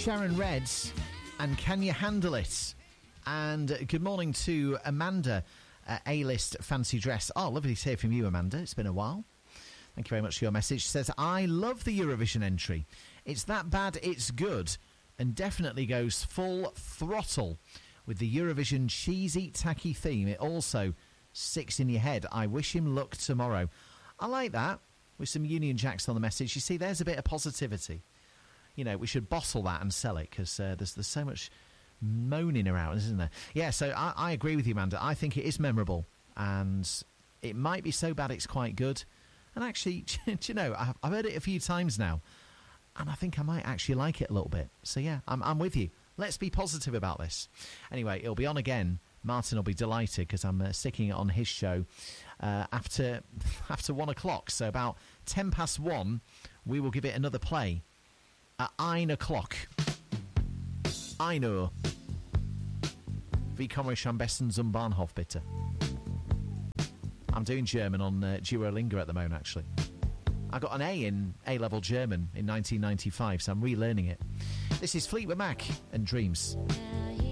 Sharon Reds and Can You Handle It? And good morning to Amanda, A-List Fancy Dress. Oh, lovely to hear from you, Amanda. It's been a while. Thank you very much for your message. She says, I love the Eurovision entry. It's that bad, it's good, and definitely goes full throttle with the Eurovision cheesy, tacky theme. It also sticks in your head. I wish him luck tomorrow. I like that, with some Union Jacks on the message. You see, there's a bit of positivity. You know, we should bottle that and sell it, because there's so much moaning around, isn't there? Yeah, so I agree with you, Amanda. I think it is memorable, and it might be so bad it's quite good. And actually, do you know, I've heard it a few times now, and I think I might actually like it a little bit. So yeah, I'm with you. Let's be positive about this. Anyway, it'll be on again. Martin will be delighted, because I'm sticking it on his show after 1 o'clock. So about 10 past 1, we will give it another play at 1 o'clock. I know. Wie komme ich am besten zum Bahnhof, bitte? I'm doing German on Duolingo at the moment, actually. I got an A in A-level German in 1995, so I'm relearning it. This is Fleetwood Mac and Dreams. Now